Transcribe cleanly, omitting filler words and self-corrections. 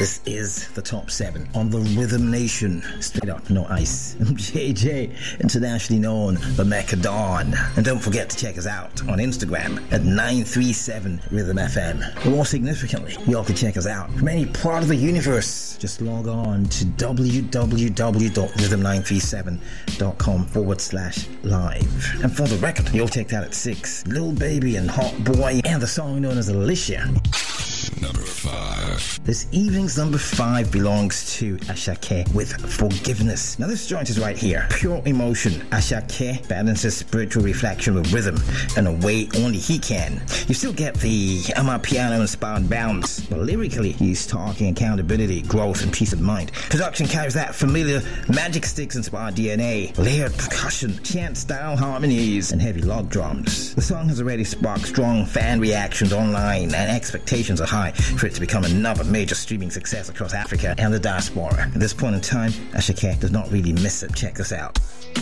This is the top 7 on the Rhythm Nation. Straight up, no ice. I'm JJ, internationally known, the Mecca Dawn. And don't forget to check us out on Instagram at 937 Rhythm FM. But more significantly, you all can check us out from any part of the universe. Just log on to www.rhythm937.com/live. And for the record, you'll take that at 6. Lil Baby and Hot Boy and the song known as Alicia. Number 5. This evening's number 5 belongs to Ashake with Forgiveness. Now this joint is right here. Pure emotion. Ashake balances spiritual reflection with rhythm in a way only he can. You still get the Amapiano inspired bounce, but lyrically he's talking accountability, growth, and peace of mind. Production carries that familiar Magic Sticks inspired DNA, layered percussion, chant style harmonies, and heavy log drums. The song has already sparked strong fan reactions online, and expectations are high for it to become another major streaming success across Africa and the diaspora. At this point in time, Ashake does not really miss it. Check this out.